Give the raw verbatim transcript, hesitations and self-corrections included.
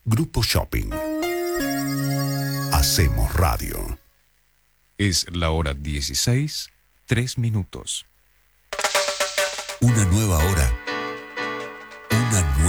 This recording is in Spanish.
Grupo Shopping. Hacemos radio. Es la hora dieciséis, tres minutos. Una nueva hora. Una nueva